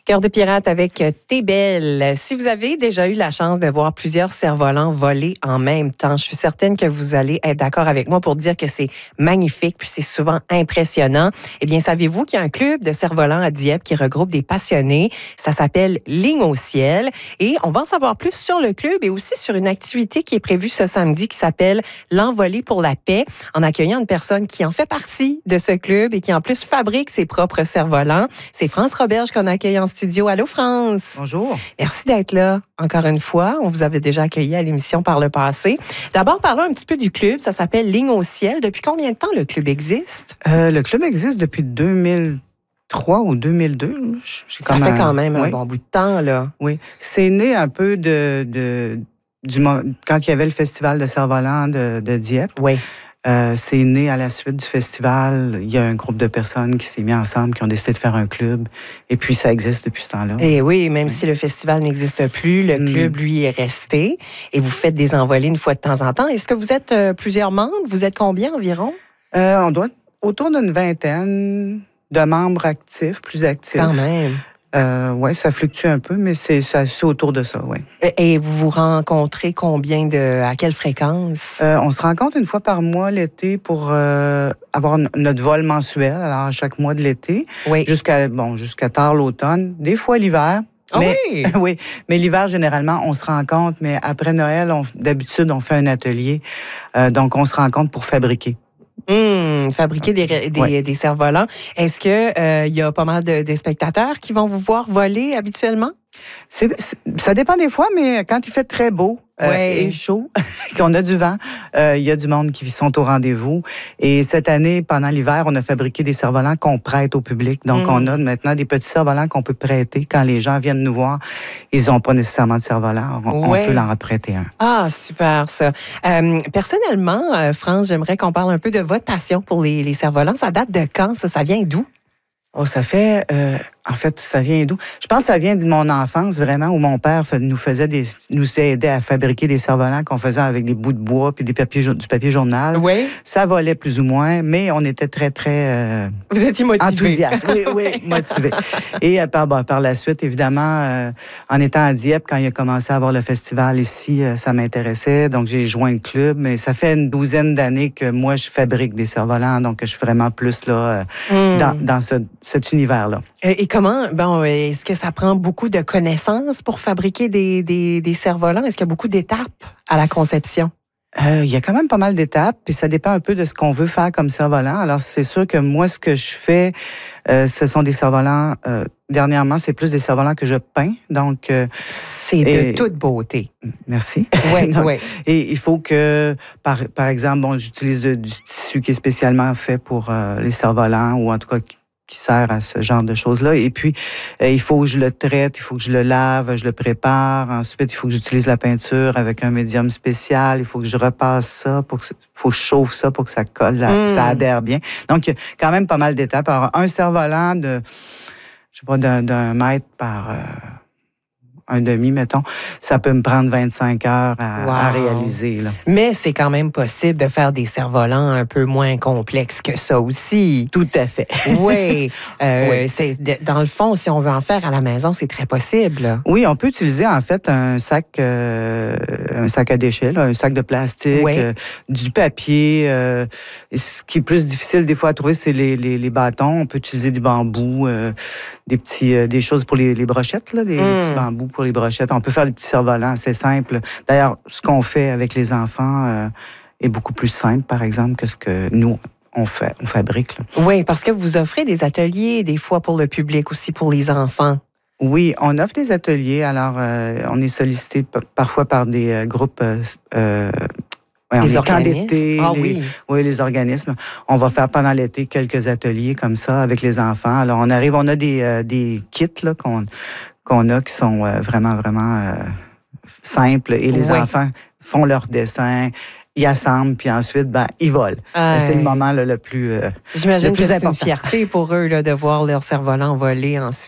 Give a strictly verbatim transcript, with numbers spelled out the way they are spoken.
Cœur de pirate avec T'es belle. Si vous avez déjà eu la chance de voir plusieurs cerfs-volants voler en même temps, je suis certaine que vous allez être d'accord avec moi pour dire que c'est magnifique, puis c'est souvent impressionnant. Eh bien, savez-vous qu'il y a un club de cerfs-volants à Dieppe qui regroupe des passionnés? Ça s'appelle Ligne au ciel. Et on va en savoir plus sur le club et aussi sur une activité qui est prévue ce samedi qui s'appelle l'Envolée pour la paix, en accueillant une personne qui en fait partie de ce club et qui en plus fabrique ses propres cerfs-volants. C'est France Roberge qu'on accueille en studio. Allô, France. Bonjour. Merci d'être là encore une fois. On vous avait déjà accueilli à l'émission par le passé. D'abord, parlons un petit peu du club. Ça s'appelle Ligne au ciel. Depuis combien de temps le club existe? Euh, le club existe depuis deux mille trois ou deux mille deux. Ça fait un... quand même oui. un bon bout de temps, là. Oui. C'est né un peu de, de du quand il y avait le festival de cerfs-volants de, de Dieppe. Oui. Euh, c'est né à la suite du festival. Il y a un groupe de personnes qui s'est mis ensemble, qui ont décidé de faire un club. Et puis, ça existe depuis ce temps-là. Et oui, même oui. si le festival n'existe plus, le club, mm. lui, est resté. Et vous faites des envolées une fois de temps en temps. Est-ce que vous êtes euh, plusieurs membres? Vous êtes combien environ? Euh, on doit être autour d'une vingtaine de membres actifs, plus actifs. Quand même. Euh, oui, ça fluctue un peu, mais c'est, c'est autour de ça, oui. Et, et vous vous rencontrez combien de... à quelle fréquence? Euh, on se rencontre une fois par mois l'été pour euh, avoir notre vol mensuel, alors chaque mois de l'été, oui. jusqu'à, bon, jusqu'à tard l'automne, des fois l'hiver. Ah mais, oui? oui, mais l'hiver, généralement, on se rencontre, mais après Noël, on, d'habitude, on fait un atelier, euh, donc on se rencontre pour fabriquer. Mmh, fabriquer des, des, ouais. des cerfs-volants. Est-ce qu'il euh, y a pas mal de, de spectateurs qui vont vous voir voler habituellement? C'est, c'est, ça dépend des fois, mais quand il fait très beau euh, ouais. et chaud, qu'on a du vent, il euh, y a du monde qui sont au rendez-vous. Et cette année, pendant l'hiver, on a fabriqué des cerfs-volants qu'on prête au public. Donc, mmh. on a maintenant des petits cerfs-volants qu'on peut prêter. Quand les gens viennent nous voir, ils n'ont pas nécessairement de cerfs-volants. On, ouais. on peut leur prêter un. Ah, super, ça. Euh, personnellement, euh, France, j'aimerais qu'on parle un peu de votre passion pour les, les cerfs-volants. Ça date de quand, ça? Ça vient d'où? Oh, ça fait... Euh, en fait, ça vient d'où? Je pense que ça vient de mon enfance, vraiment, où mon père nous faisait des... nous aidait à fabriquer des cerfs-volants qu'on faisait avec des bouts de bois puis des papiers, du papier journal. Oui. Ça volait plus ou moins, mais on était très, très... Euh, Vous étiez motivés. Enthousiastes, oui, oui, motivés. Et euh, par, bon, par la suite, évidemment, euh, en étant à Dieppe, quand il a commencé à avoir le festival ici, euh, ça m'intéressait. Donc, j'ai joint le club. Mais ça fait une douzaine d'années que moi, je fabrique des cerfs-volants. Donc, je suis vraiment plus là, euh, mm. dans, dans ce, cet univers-là. Et, et comment, bon, est-ce que ça prend beaucoup de connaissances pour fabriquer des, des, des cerfs-volants? Est-ce qu'il y a beaucoup d'étapes à la conception? Euh, il y a quand même pas mal d'étapes, puis ça dépend un peu de ce qu'on veut faire comme cerf-volant. Alors, c'est sûr que moi, ce que je fais, euh, ce sont des cerfs-volants. Euh, dernièrement, c'est plus des cerfs-volants que je peins. Donc, euh, c'est de et, toute beauté. Merci. Oui, oui. Et il faut que, par, par exemple, bon, j'utilise de, du tissu qui est spécialement fait pour euh, les cerfs-volants, ou en tout cas qui sert à ce genre de choses-là. Et puis, euh, il faut que je le traite, il faut que je le lave, je le prépare. Ensuite, il faut que j'utilise la peinture avec un médium spécial. Il faut que je repasse ça, pour que, il faut que je chauffe ça pour que ça colle, mm. que ça adhère bien. Donc, il y a quand même pas mal d'étapes. Alors, un cerf-volant de, je sais pas, d'un, d'un mètre par... Euh, un demi, mettons, ça peut me prendre vingt-cinq heures à, wow. à réaliser. Là. Mais c'est quand même possible de faire des cerfs-volants un peu moins complexes que ça aussi. Tout à fait. Oui. Euh, oui. C'est, dans le fond, si on veut en faire à la maison, c'est très possible. Oui, on peut utiliser en fait un sac, euh, un sac à déchets, là, un sac de plastique, oui. euh, du papier. Euh, ce qui est plus difficile des fois à trouver, c'est les, les, les bâtons. On peut utiliser du bambou, euh, des petits, euh, des choses pour les, les brochettes, là, les, mm. les petits bambous pour les brochettes. On peut faire des petits cerfs-volants, c'est simple. D'ailleurs, ce qu'on fait avec les enfants euh, est beaucoup plus simple, par exemple, que ce que nous, on, fait, on fabrique. Là. Oui, parce que vous offrez des ateliers, des fois pour le public, aussi pour les enfants. Oui, on offre des ateliers. Alors, euh, on est sollicité p- parfois par des euh, groupes... Euh, Ouais, les organismes? D'été, ah les, oui. oui, les organismes. On va faire pendant l'été quelques ateliers comme ça avec les enfants. Alors, on arrive, on a des, euh, des kits là, qu'on, qu'on a qui sont euh, vraiment, vraiment euh, simples. Et les oui. enfants font leurs dessins, ils assemblent, puis ensuite, ben, ils volent. Euh, c'est le moment là, le plus, euh, J'imagine le plus que important. C'est une fierté pour eux là, de voir leur cerf-volant voler ensuite.